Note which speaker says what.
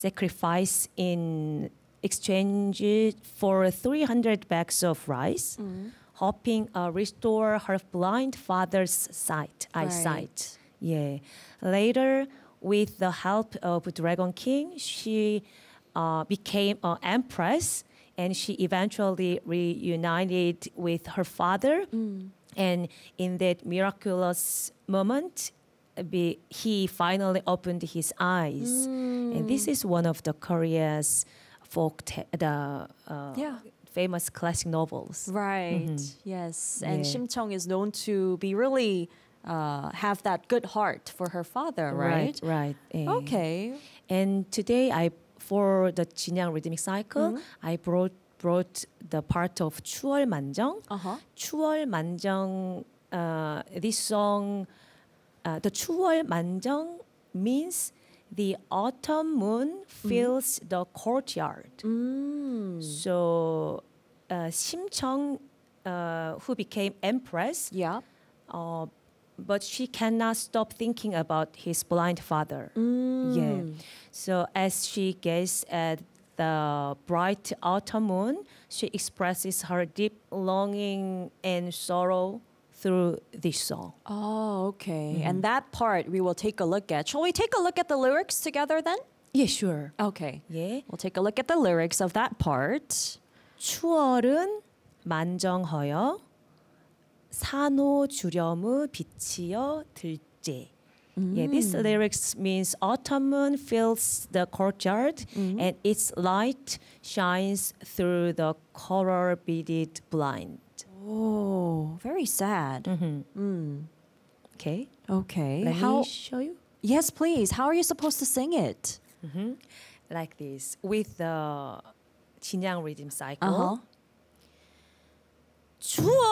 Speaker 1: sacrifice in exchange for 300 bags of rice, hoping restore her blind father's eyesight. Yeah. Later, with the help of Dragon King, she became an empress, and she eventually reunited with her father. And in that miraculous moment, he finally opened his eyes. And this is one of the Korea's famous classic novels.
Speaker 2: Right. Yes. And Shim Chung is known to be really have that good heart for her father, right?
Speaker 1: Right.
Speaker 2: Okay.
Speaker 1: And today, for the Jinyang rhythmic cycle, I brought the part of 추월 만정. 추월 만정. This song, the 추월 만정 means the autumn moon fills the courtyard. So Shim-chung, who became empress, but she cannot stop thinking about his blind father. Yeah. So as she gazes at the bright autumn moon, she expresses her deep longing and sorrow through this song.
Speaker 2: Oh, okay. And that part we will take a look at. Shall we take a look at the lyrics together then?
Speaker 1: Yeah, sure.
Speaker 2: Okay.
Speaker 1: Yeah.
Speaker 2: We'll take a look at the lyrics of that part.
Speaker 1: 추월은 만정허여 산호주렴의 빛이여 들째. Yeah, this lyrics means autumn moon fills the courtyard and its light shines through the coral beaded blind.
Speaker 2: Oh, very sad.
Speaker 1: Okay.
Speaker 2: Okay.
Speaker 1: Let me show you.
Speaker 2: Yes, please. How are you supposed to sing it?
Speaker 1: Like this, with the Jinyang rhythm cycle.
Speaker 2: 추월